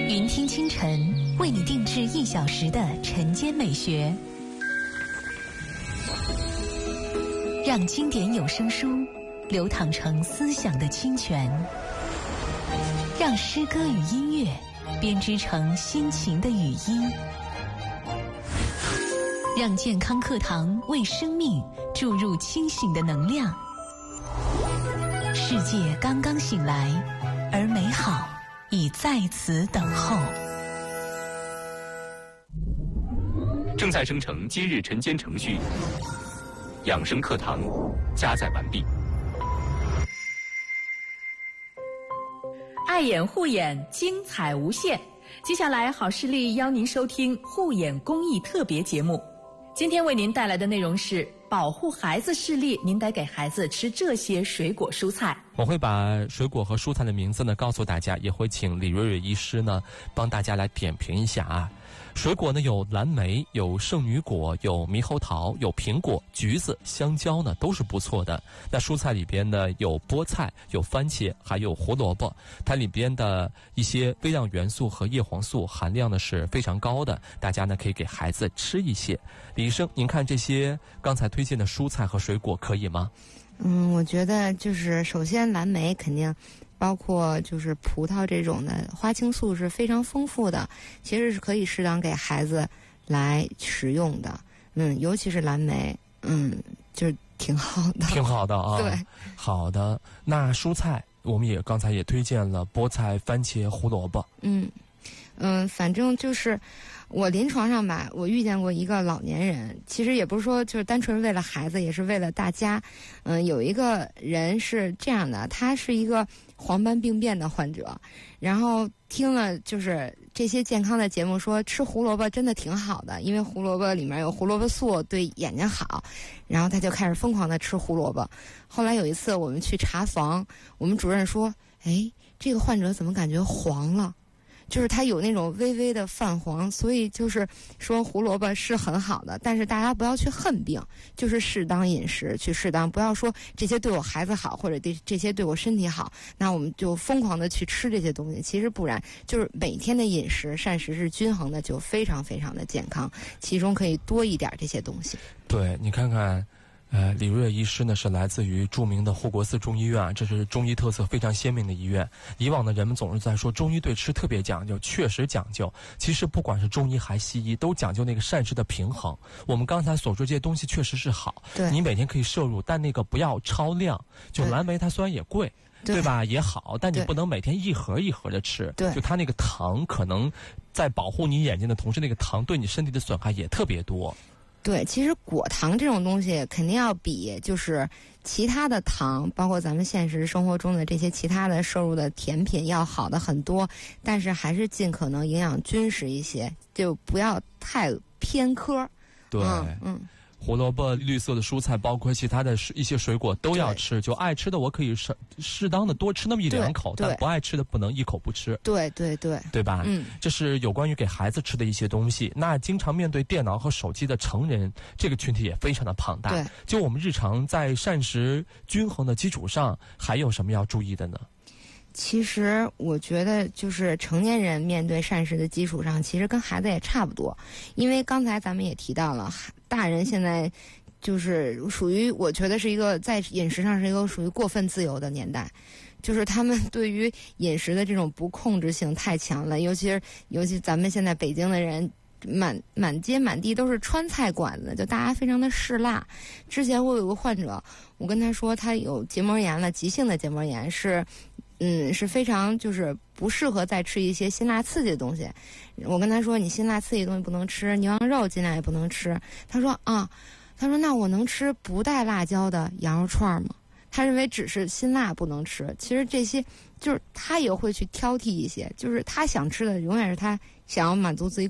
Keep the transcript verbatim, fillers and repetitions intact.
云听清晨为你定制一小时的晨间美学，让经典有声书流淌成思想的清泉，让诗歌与音乐编织成心情的语音，让健康课堂为生命注入清醒的能量。世界刚刚醒来，而美好已在此等候。 正在生成今日晨间程序，养生课堂加载完毕。 爱眼护眼，精彩无限。接下来，好视力邀您收听护眼公益特别节目。今天为您带来的内容是保护孩子视力，您得给孩子吃这些水果蔬菜。 我会把水果和蔬菜的名字呢告诉大家，也会请李瑞瑞医师呢帮大家来点评一下啊。水果呢有蓝莓，有圣女果，有猕猴桃，有苹果、橘子、香蕉呢都是不错的。那蔬菜里边呢有菠菜，有番茄，还有胡萝卜，它里边的一些微量元素和叶黄素含量呢是非常高的，大家呢可以给孩子吃一些。李医生，您看这些刚才推荐的蔬菜和水果可以吗？ 嗯，我觉得就是首先蓝莓肯定，包括就是葡萄这种的花青素是非常丰富的，其实是可以适当给孩子来食用的。嗯，尤其是蓝莓，嗯，就是挺好的， 挺好的啊。 对， 好的。那蔬菜我们也刚才也推荐了菠菜、番茄、胡萝卜。 嗯嗯，反正就是我临床上吧，我遇见过一个老年人，其实也不是说就是单纯为了孩子，也是为了大家。嗯，有一个人是这样的，他是一个黄斑病变的患者，然后听了就是这些健康的节目说吃胡萝卜真的挺好的，因为胡萝卜里面有胡萝卜素，对眼睛好，然后他就开始疯狂的吃胡萝卜。后来有一次我们去查房，我们主任说，哎，这个患者怎么感觉黄了，就是它有那种微微的泛黄，所以就是说胡萝卜是很好的，但是大家不要去恨病，就是适当饮食，去适当，不要说这些对我孩子好，或者这这些对我身体好，那我们就疯狂的去吃这些东西。其实不然，就是每天的饮食膳食是均衡的，就非常非常的健康，其中可以多一点这些东西。 对，你看看。呃，李瑞医师呢是来自于著名的护国寺中医院啊，这是中医特色非常鲜明的医院。以往呢，人们总是在说中医对吃特别讲究，确实讲究。其实不管是中医还西医，都讲究那个膳食的平衡。我们刚才所说这些东西确实是好， 对， 你每天可以摄入，但那个不要超量。就蓝莓它虽然也贵，对, 对吧？也好，但你不能每天一盒一盒的吃。 对， 就它那个糖可能在保护你眼睛的同时，那个糖对你身体的损害也特别多。 对，其实果糖这种东西肯定要比就是其他的糖，包括咱们现实生活中的这些其他的摄入的甜品要好的很多，但是还是尽可能营养均实一些，就不要太偏科。 对， 嗯。嗯， 胡萝卜、绿色的蔬菜，包括其他的一些水果都要吃。就爱吃的我可以适适当的多吃那么一两口，但不爱吃的不能一口不吃。 对对对， 对吧？ 嗯， 这是有关于给孩子吃的一些东西。那经常面对电脑和手机的成人，这个群体也非常的庞大。 对， 就我们日常在膳食均衡的基础上，还有什么要注意的呢？ 其实我觉得就是成年人面对膳食的基础上，其实跟孩子也差不多。因为刚才咱们也提到了，大人现在就是属于我觉得是一个在饮食上是一个属于过分自由的年代，就是他们对于饮食的这种不控制性太强了，尤其是尤其咱们现在北京的人满满街满地都是川菜馆子，就大家非常的嗜辣。之前我有个患者，我跟他说他有结膜炎了，急性的结膜炎，是嗯是非常就是不适合再吃一些辛辣刺激的东西。我跟他说你辛辣刺激的东西不能吃，牛羊肉尽量也不能吃。他说啊，他说那我能吃不带辣椒的羊肉串吗？他认为只是辛辣不能吃，其实这些就是他也会去挑剔一些，就是他想吃的永远是他想要满足自己